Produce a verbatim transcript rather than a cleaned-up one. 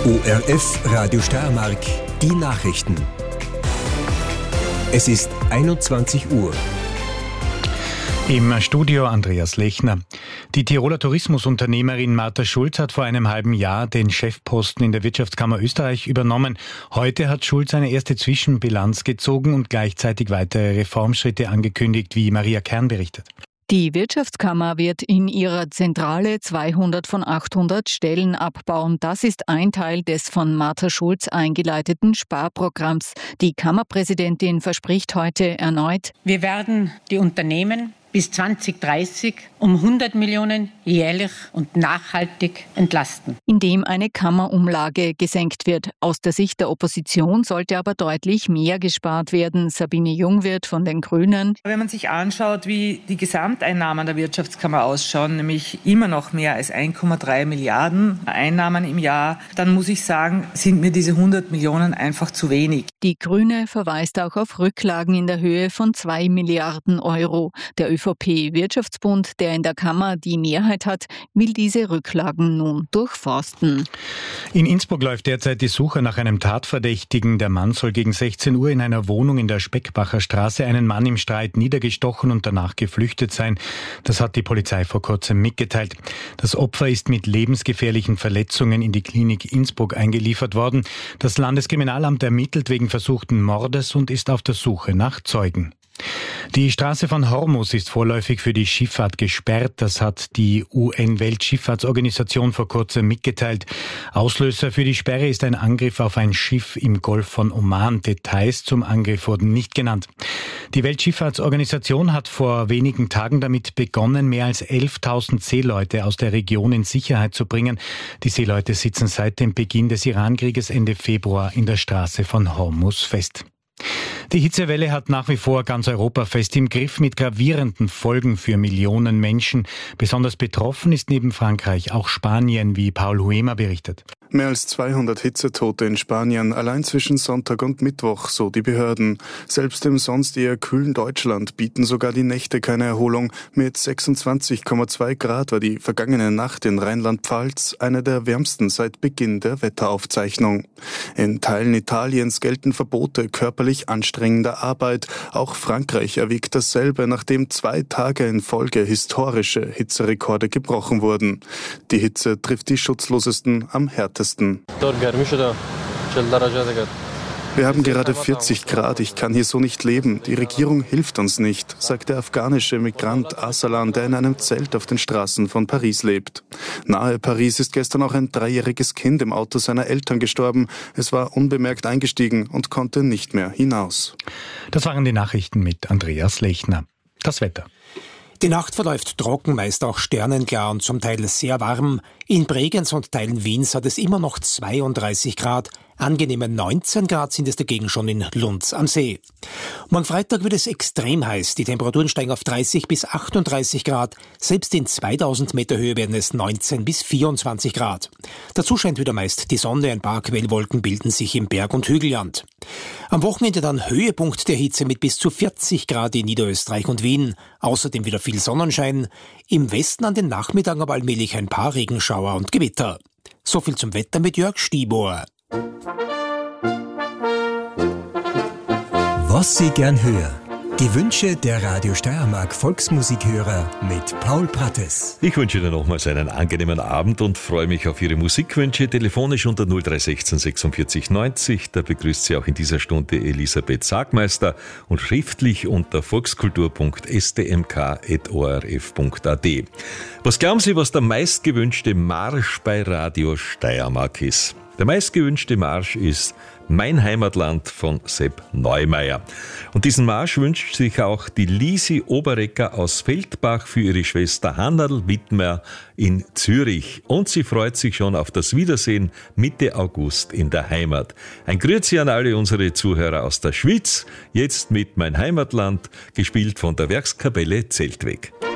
O R F Radio Steiermark, die Nachrichten. Es ist einundzwanzig Uhr. Im Studio Andreas Lechner. Die Tiroler Tourismusunternehmerin Martha Schulz hat vor einem halben Jahr den Chefposten in der Wirtschaftskammer Österreich übernommen. Heute hat Schulz eine erste Zwischenbilanz gezogen und gleichzeitig weitere Reformschritte angekündigt, wie Maria Kern berichtet. Die Wirtschaftskammer wird in ihrer Zentrale zweihundert von achthundert Stellen abbauen. Das ist ein Teil des von Martha Schulz eingeleiteten Sparprogramms. Die Kammerpräsidentin verspricht heute erneut: Wir werden die Unternehmen bis zwanzig dreißig um hundert Millionen jährlich und nachhaltig entlasten. Indem eine Kammerumlage gesenkt wird. Aus der Sicht der Opposition sollte aber deutlich mehr gespart werden. Sabine Jungwirth von den Grünen. Wenn man sich anschaut, wie die Gesamteinnahmen der Wirtschaftskammer ausschauen, nämlich immer noch mehr als eins Komma drei Milliarden Einnahmen im Jahr, dann muss ich sagen, sind mir diese hundert Millionen einfach zu wenig. Die Grüne verweist auch auf Rücklagen in der Höhe von zwei Milliarden Euro. Der ÖVP-Wirtschaftsbund, der in der Kammer die Mehrheit hat, will diese Rücklagen nun durchforsten. In Innsbruck läuft derzeit die Suche nach einem Tatverdächtigen. Der Mann soll gegen sechzehn Uhr in einer Wohnung in der Speckbacher Straße einen Mann im Streit niedergestochen und danach geflüchtet sein. Das hat die Polizei vor kurzem mitgeteilt. Das Opfer ist mit lebensgefährlichen Verletzungen in die Klinik Innsbruck eingeliefert worden. Das Landeskriminalamt ermittelt wegen versuchten Mordes und ist auf der Suche nach Zeugen. Die Straße von Hormuz ist vorläufig für die Schifffahrt gesperrt. Das hat die U N-Weltschifffahrtsorganisation vor kurzem mitgeteilt. Auslöser für die Sperre ist ein Angriff auf ein Schiff im Golf von Oman. Details zum Angriff wurden nicht genannt. Die Weltschifffahrtsorganisation hat vor wenigen Tagen damit begonnen, mehr als elftausend Seeleute aus der Region in Sicherheit zu bringen. Die Seeleute sitzen seit dem Beginn des Irankrieges Ende Februar in der Straße von Hormuz fest. Die Hitzewelle hat nach wie vor ganz Europa fest im Griff mit gravierenden Folgen für Millionen Menschen. Besonders betroffen ist neben Frankreich auch Spanien, wie Paul Huemer berichtet. Mehr als zweihundert Hitzetote in Spanien, allein zwischen Sonntag und Mittwoch, so die Behörden. Selbst im sonst eher kühlen Deutschland bieten sogar die Nächte keine Erholung. Mit sechsundzwanzig Komma zwei Grad war die vergangene Nacht in Rheinland-Pfalz eine der wärmsten seit Beginn der Wetteraufzeichnung. In Teilen Italiens gelten Verbote körperlich anstrengender Arbeit. Auch Frankreich erwägt dasselbe, nachdem zwei Tage in Folge historische Hitzerekorde gebrochen wurden. Die Hitze trifft die Schutzlosesten am härtesten. Wir haben gerade vierzig Grad, ich kann hier so nicht leben. Die Regierung hilft uns nicht, sagt der afghanische Migrant Arsalan, der in einem Zelt auf den Straßen von Paris lebt. Nahe Paris ist gestern auch ein dreijähriges Kind im Auto seiner Eltern gestorben. Es war unbemerkt eingestiegen und konnte nicht mehr hinaus. Das waren die Nachrichten mit Andreas Lechner. Das Wetter. Die Nacht verläuft trocken, meist auch sternenklar und zum Teil sehr warm. In Bregenz und Teilen Wiens hat es immer noch zweiunddreißig Grad. Angenehme neunzehn Grad sind es dagegen schon in Lunds am See. Morgen Freitag wird es extrem heiß. Die Temperaturen steigen auf dreißig bis achtunddreißig Grad. Selbst in zweitausend Meter Höhe werden es neunzehn bis vierundzwanzig Grad. Dazu scheint wieder meist die Sonne. Ein paar Quellwolken bilden sich im Berg- und Hügelland. Am Wochenende dann Höhepunkt der Hitze mit bis zu vierzig Grad in Niederösterreich und Wien. Außerdem wieder viel Sonnenschein. Im Westen an den Nachmittagen aber allmählich ein paar Regenschauer und Gewitter. So viel zum Wetter mit Jörg Stiebohr. Was Sie gern hören. Die Wünsche der Radio Steiermark Volksmusikhörer mit Paul Prattes. Ich wünsche Ihnen nochmals einen angenehmen Abend und freue mich auf Ihre Musikwünsche. Telefonisch unter null drei eins sechs sechsundvierzig neunzig. Da begrüßt Sie auch in dieser Stunde Elisabeth Sagmeister und schriftlich unter volkskultur punkt s t m k at o r f punkt a d. Was glauben Sie, was der meistgewünschte Marsch bei Radio Steiermark ist? Der meistgewünschte Marsch ist Mein Heimatland von Sepp Neumeier. Und diesen Marsch wünscht sich auch die Lisi Oberecker aus Feldbach für ihre Schwester Hannadl Wittmer in Zürich. Und sie freut sich schon auf das Wiedersehen Mitte August in der Heimat. Ein Grüezi an alle unsere Zuhörer aus der Schweiz. Jetzt mit Mein Heimatland, gespielt von der Werkskapelle Zeltweg.